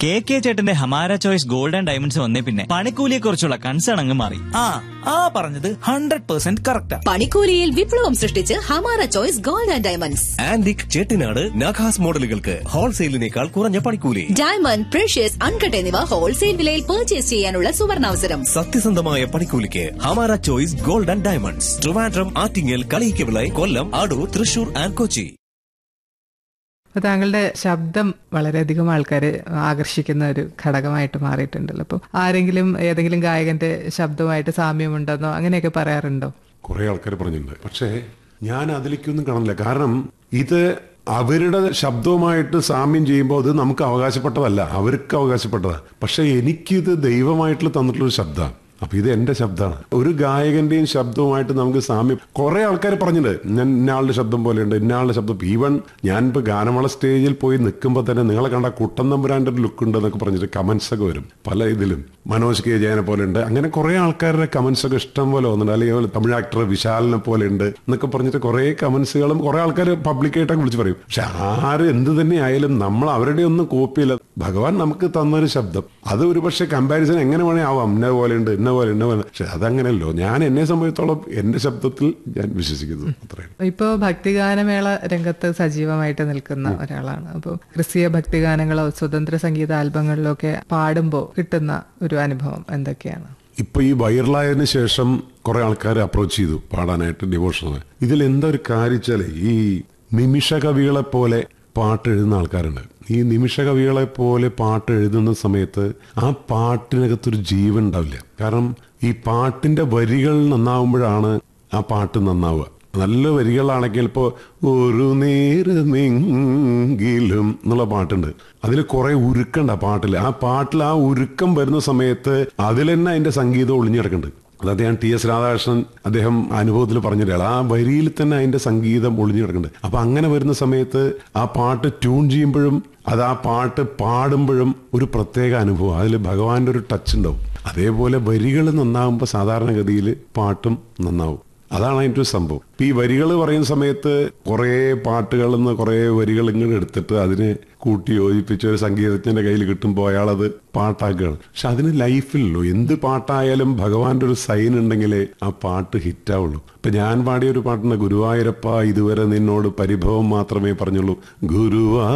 K ചേട്ടന്റെ Hamara choice gold and diamonds വന്നേ പിന്നെ പണിക്കൂലിയെ കുറിച്ചുള്ള കൺസേൺ അങ്ങ് മാറി. പറഞ്ഞത് 100% കറക്റ്റാ. പണിക്കൂലിയിൽ വിപ്ലവം സൃഷ്ടിച്ച് Hamara choice gold and diamonds. Antique Chettinad നഖാസ് മോഡലുകൾക്ക് ഹോൾസെയിലിനേക്കാൾ കുറഞ്ഞ പണിക്കൂലി. ഡയമണ്ട്, പ്രഷ്യസ്, അൺകട്ട് എന്നിവ ഹോൾസെയിൽ വിലയിൽ പർച്ചേസ് ചെയ്യാനുള്ള സുവർണാവസരം. സത്യസന്ധമായ പണിക്കൂലിക്ക് Hamara choice gold and diamonds. Trivandrum, Attingal, Kaliyikkavila, Kollam, Adoor, Thrissur and Kochi. അപ്പോൾ താങ്കളുടെ ശബ്ദം വളരെയധികം ആൾക്കാർ ആകർഷിക്കുന്ന ഒരു ഘടകമായിട്ട് മാറിയിട്ടുണ്ടല്ലോ. അപ്പോൾ ആരെങ്കിലും ഏതെങ്കിലും ഗായകന്റെ ശബ്ദമായിട്ട് സാമ്യമുണ്ടെന്നോ അങ്ങനെയൊക്കെ പറയാറുണ്ടോ? കുറെ ആൾക്കാർ പറഞ്ഞിട്ടുണ്ട്. പക്ഷേ ഞാൻ അതിലേക്കൊന്നും കാണില്ല. കാരണം ഇത് അവരുടെ ശബ്ദവുമായിട്ട് സാമ്യം ചെയ്യുമ്പോൾ അത് നമുക്ക് അവകാശപ്പെട്ടതല്ല, അവർക്ക് അവകാശപ്പെട്ടതാണ്. പക്ഷെ എനിക്കിത് ദൈവമായിട്ട് തന്നിട്ടുള്ളൊരു ശബ്ദമാണ്. അപ്പൊ ഇത് എന്റെ ശബ്ദമാണ്. ഒരു ഗായകന്റെയും ശബ്ദവുമായിട്ട് നമുക്ക് സാമ്യം കുറെ ആൾക്കാർ പറഞ്ഞിട്ടുണ്ട്. ഞാൻ ഇന്നയാളുടെ ശബ്ദം പോലെയുണ്ട്, ഇന്നയാളുടെ ശബ്ദം. ഈവൻ ഞാനിപ്പോ ഗാനമേള സ്റ്റേജിൽ പോയി നിൽക്കുമ്പോൾ തന്നെ നിങ്ങളെ കണ്ട കുട്ടൻ തമ്പുരാന്റെ ഒരു ലുക്ക് ഉണ്ട് എന്നൊക്കെ പറഞ്ഞിട്ട് കമന്റ്സ് ഒക്കെ വരും. പല ഇതിലും മനോജ് കെ ജയനെ പോലെ ഉണ്ട്, അങ്ങനെ കുറെ ആൾക്കാരുടെ കമന്റ്സ് ഒക്കെ ഇഷ്ടം പോലെ വന്നിട്ടുണ്ട്. അല്ലെങ്കിൽ തമിഴ് ആക്ടർ വിശാലിനെ പോലെ ഉണ്ട് എന്നൊക്കെ പറഞ്ഞിട്ട് കുറെ കമന്റ്സുകളും കുറെ ആൾക്കാർ പബ്ലിക്കായിട്ടൊക്കെ വിളിച്ച് പറയും. പക്ഷെ ആര് എന്ത് തന്നെ ആയാലും നമ്മൾ അവരുടെ ഒന്നും കോപ്പിയില്ല. ഭഗവാൻ നമുക്ക് തന്നൊരു ശബ്ദം, അത് ഒരു പക്ഷെ കമ്പാരിസൺ എങ്ങനെ വേണേ ആവാം. ഇന്ന പോലെ ഉണ്ട്, ഇന്ന പോലെ. പക്ഷെ അതങ്ങനെയല്ലോ. ഞാൻ എന്നെ സംബന്ധിച്ചോളം എന്റെ ശബ്ദത്തിൽ ഞാൻ വിശ്വസിക്കുന്നു. അത്രയും. ഇപ്പോ ഭക്തിഗാനമേള രംഗത്ത് സജീവമായിട്ട് നിൽക്കുന്ന ഒരാളാണ്. അപ്പോൾ ക്രിസ്തീയ ഭക്തിഗാനങ്ങളോ സ്വതന്ത്ര സംഗീത ആൽബങ്ങളിലോ ഒക്കെ പാടുമ്പോൾ കിട്ടുന്ന ഒരു അനുഭവം എന്തൊക്കെയാണ്? ഇപ്പൊ ഈ വൈറലായതിനു ശേഷം കുറെ ആൾക്കാർ അപ്രോച്ച് ചെയ്തു പാടാനായിട്ട് ഡിവോഷണൽ. ഇതിൽ എന്താ ഒരു കാര്യം, ഈ നിമിഷ കവികളെ പോലെ പാട്ട് എഴുതുന്ന ആൾക്കാരുണ്ട്. ഈ നിമിഷ കവികളെ പോലെ പാട്ട് എഴുതുന്ന സമയത്ത് ആ പാട്ടിനകത്തൊരു ജീവൻ ഉണ്ടാവില്ല. കാരണം ഈ പാട്ടിന്റെ വരികൾ നന്നാവുമ്പോഴാണ് ആ പാട്ട് നന്നാവുക. നല്ല വരികളാണെങ്കിൽ ഇപ്പോൾ ഒരു നേരമെങ്കിലും എന്നുള്ള പാട്ടുണ്ട്, അതിൽ കുറെ ഉരുക്കുണ്ട് ആ പാട്ടിൽ. ആ പാട്ടിൽ ആ ഉരുക്കം വരുന്ന സമയത്ത് അതിൽ തന്നെ അതിന്റെ സംഗീതം ഒളിഞ്ഞിടക്കുന്നുണ്ട്. അത് അദ്ദേഹം TS രാധാകൃഷ്ണൻ അദ്ദേഹം അനുഭവത്തിൽ പറഞ്ഞിട്ടാണ്. ആ വരിയിൽ തന്നെ അതിന്റെ സംഗീതം ഒളിഞ്ഞു കിടക്കുന്നുണ്ട്. അപ്പൊ അങ്ങനെ വരുന്ന സമയത്ത് ആ പാട്ട് ട്യൂൺ ചെയ്യുമ്പോഴും അത് ആ പാട്ട് പാടുമ്പോഴും ഒരു പ്രത്യേക അനുഭവം, അതിൽ ഭഗവാന്റെ ഒരു ടച്ച് ഉണ്ടാവും. അതേപോലെ വരികൾ നന്നാവുമ്പോൾ സാധാരണഗതിയിൽ പാട്ടും നന്നാവും. അതാണ് അതിൻ്റെ ഒരു സംഭവം. ഈ വരികൾ പറയുന്ന സമയത്ത് കുറേ പാട്ടുകളിൽ നിന്ന് കുറേ വരികൾ ഇങ്ങനെ എടുത്തിട്ട് അതിനെ കൂട്ടി യോജിപ്പിച്ച് ഒരു സംഗീതജ്ഞന്റെ കയ്യിൽ കിട്ടുമ്പോൾ അയാളത് പാട്ടാക്കുകയാണ്. പക്ഷെ അതിന് ലൈഫിലല്ലോ, എന്ത് പാട്ടായാലും ഭഗവാന്റെ ഒരു സൈൻ ഉണ്ടെങ്കിലേ ആ പാട്ട് ഹിറ്റാവുള്ളൂ. ഇപ്പൊ ഞാൻ പാടിയ ഒരു പാട്ടുണ്ട്, ഗുരുവായൂരപ്പ ഇതുവരെ നിന്നോട് പരിഭവം മാത്രമേ പറഞ്ഞുള്ളൂ, ഗുരുവാ